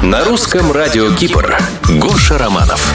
На русском радио Кипр. Гоша Романов.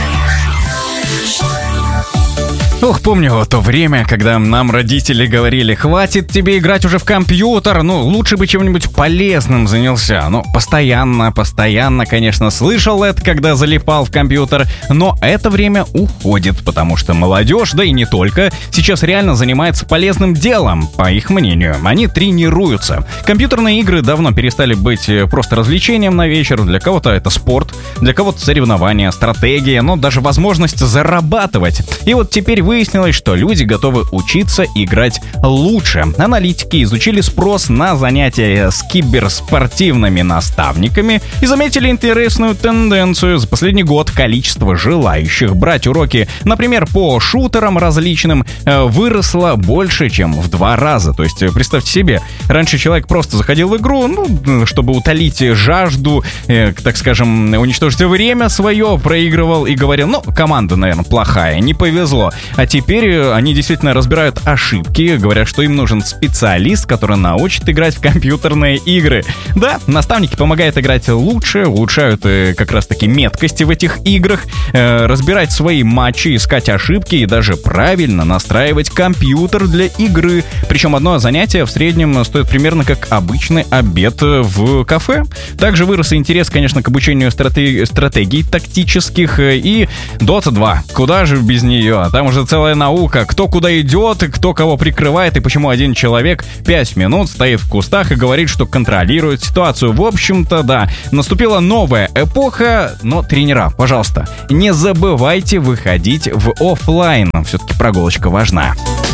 Ох, помню то время, когда нам родители говорили: хватит тебе играть уже в компьютер, лучше бы чем-нибудь полезным занялся. Постоянно, конечно, слышал это, когда залипал в компьютер, но это время уходит, потому что молодежь, да и не только, сейчас реально занимается полезным делом, по их мнению. Они тренируются. Компьютерные игры давно перестали быть просто развлечением на вечер. Для кого-то это спорт, для кого-то соревнования, стратегия, но даже возможность зарабатывать. И вот теперь выяснилось, что люди готовы учиться играть лучше. Аналитики изучили спрос на занятия с киберспортивными наставниками и заметили интересную тенденцию. За последний год количество желающих брать уроки, например, по шутерам различным, выросло больше, чем в 2 раза. То есть, представьте себе, раньше человек просто заходил в игру, чтобы утолить жажду, так скажем, уничтожить время свое, проигрывал и говорил: команда, наверное, плохая, не повезло. А теперь они действительно разбирают ошибки, говорят, что им нужен специалист, который научит играть в компьютерные игры. Да, наставники помогают играть лучше, улучшают как раз-таки меткости в этих играх, разбирать свои матчи, искать ошибки и даже правильно настраивать компьютер для игры. Причем одно занятие в среднем стоит примерно как обычный обед в кафе. Также вырос интерес, конечно, к обучению стратегий тактических и Dota 2. Куда же без нее? Там уже целая наука, кто куда идет, кто кого прикрывает, и почему один человек 5 минут стоит в кустах и говорит, что контролирует ситуацию. В общем-то, да, наступила новая эпоха, но, тренера, пожалуйста, не забывайте выходить в офлайн. Все-таки прогулочка важна.